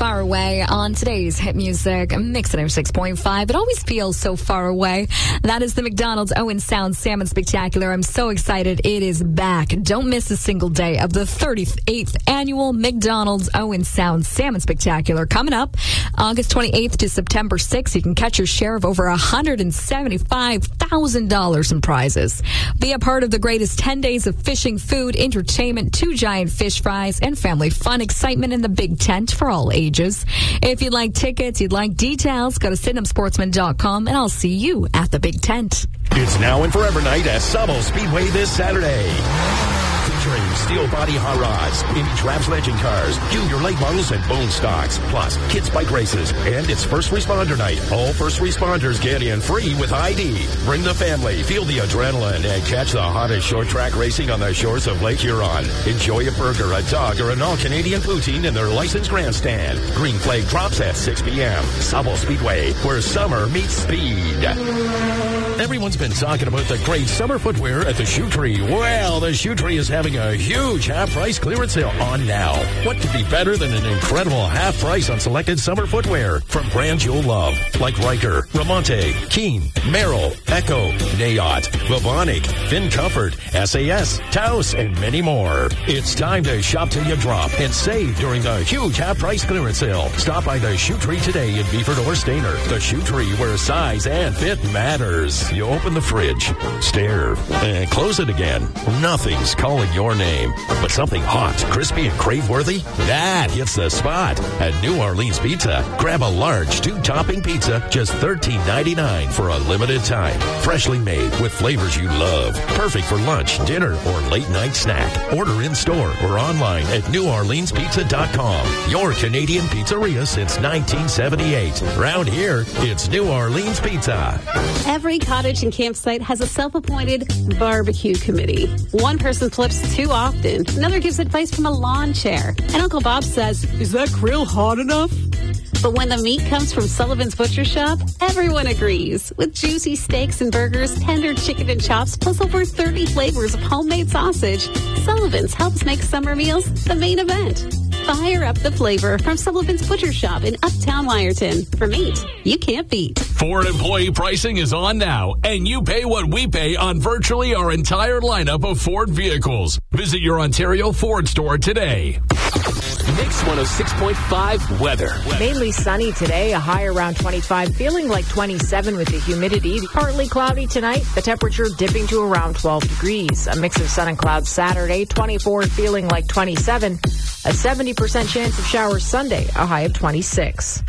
Far Away on today's hit music, Mix 106.5. It always feels so far away. That is the McDonald's Owen Sound Salmon Spectacular. I'm so excited it is back. Don't miss a single day of the 38th annual McDonald's Owen Sound Salmon Spectacular. Coming up August 28th to September 6th, you can catch your share of over $175,000 in prizes. Be a part of the greatest 10 days of fishing, food, entertainment, 2 giant fish fries, and family fun, excitement in the big tent for all ages. If you'd like tickets, you'd like details, go to SydenhamSportsman.com, and I'll see you at the big tent. It's now and forever night at Sabo Speedway this Saturday. Featuring steel body hot rods, Indy Traps legend cars, junior late models, and bone stocks, plus kids bike races. And it's first responder night. All first responders get in free with ID. Bring the family, feel the adrenaline, and catch the hottest short track racing on the shores of Lake Huron. Enjoy a burger, a dog, or an all-Canadian poutine in their licensed grandstand. Green flag drops at 6 p.m. Sabo Speedway, where summer meets speed. Everyone's been talking about the great summer footwear at the Shoe Tree. Well, the Shoe Tree is having a huge half-price clearance sale on now. What could be better than an incredible half price on selected summer footwear from brands you'll love, like Riker, Ramonte, Keen, Merrill, Echo, Nayot, Vivonic, Finn Comfort, SAS, Taos, and many more. It's time to shop till you drop and save during the huge half-price clearance sale. Stop by the Shoe Tree today in Beeford or Stainer. The Shoe Tree, where size and fit matters. You open the fridge, stare, and close it again. Nothing's calling your name, but something hot, crispy, and crave-worthy? That hits the spot. At New Orleans Pizza, grab a large 2-topping pizza, just $13.99 for a limited time. Freshly made with flavors you love. Perfect for lunch, dinner, or late-night snack. Order in-store or online at NewOrleansPizza.com. Your Canadian pizzeria since 1978. Around here, it's New Orleans Pizza. Every cottage and campsite has a self-appointed barbecue committee. One person flips too often. Another gives advice from a lawn chair. And Uncle Bob says, "Is that grill hot enough?" But when the meat comes from Sullivan's Butcher Shop, everyone agrees. With juicy steaks and burgers, tender chicken and chops, plus over 30 flavors of homemade sausage, Sullivan's helps make summer meals the main event. Fire up the flavor from Sullivan's Butcher Shop in Uptown Wyerton. For meat you can't beat. Ford employee pricing is on now, and you pay what we pay on virtually our entire lineup of Ford vehicles. Visit your Ontario Ford store today. Mix 106.5 weather. Mainly sunny today, a high around 25, feeling like 27 with the humidity. Partly cloudy tonight, the temperature dipping to around 12 degrees. A mix of sun and clouds Saturday, 24 feeling like 27. A 70% chance of showers Sunday, a high of 26.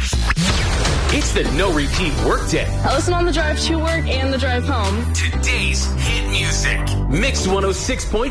It's the no repeat workday. I listen on the drive to work and the drive home. Today's hit music. Mix 106.5.